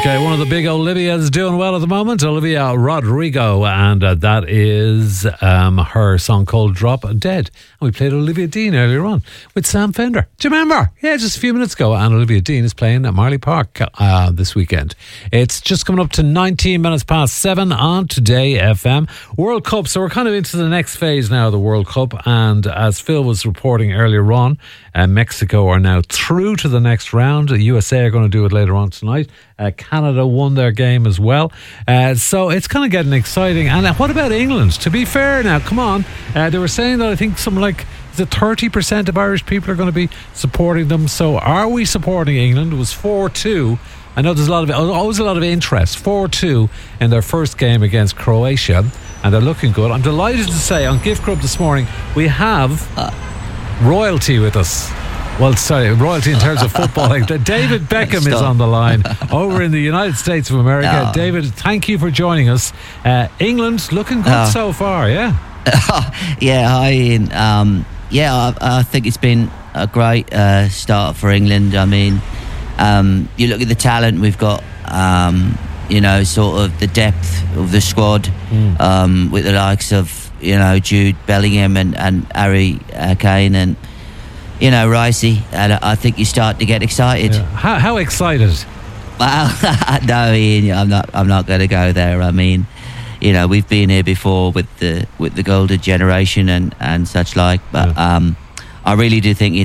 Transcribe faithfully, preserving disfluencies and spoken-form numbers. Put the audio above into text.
Okay, one of the big Olivia's doing well at the moment, Olivia Rodrigo, and uh, that is um, her song called Drop Dead. And we played Olivia Dean earlier on with Sam Fender. Do you remember? Yeah, just a few minutes ago. And Olivia Dean is playing at Marley Park uh, this weekend. It's just coming up to nineteen minutes past seven on Today F M. World Cup, so we're kind of into the next phase now of the World Cup. And as Phil was reporting earlier on, uh, Mexico are now through to the next round. The U S A are going to do it later on tonight. Uh, Canada won their game as well. Uh, so it's kind of getting exciting. And uh, what about England? To be fair now, come on. Uh, they were saying that I think something like is it thirty percent of Irish people are going to be supporting them. So are we supporting England? It was four two. I know there's a lot of always a lot of interest. four two in their first game against Croatia. And they're looking good. I'm delighted to say on Gift Grub this morning we have uh, royalty with us. Well, sorry, royalty in terms of footballing. David Beckham Stop. is on the line over in the United States of America. No. David, thank you for joining us. Uh, England looking good no. so far, yeah? yeah, hi Ian. Um, yeah, I, I think it's been a great uh, start for England. I mean, um, you look at the talent we've got, um, you know, sort of the depth of the squad mm. um, with the likes of, you know, Jude Bellingham and, and Harry uh, Kane and, you know, Ricey, and I think you start to get excited. Yeah. How, how excited? Well, no, Ian, I'm not. I'm not going to go there. I mean, you know, we've been here before with the with the golden generation and, and such like, but yeah. um, I really do think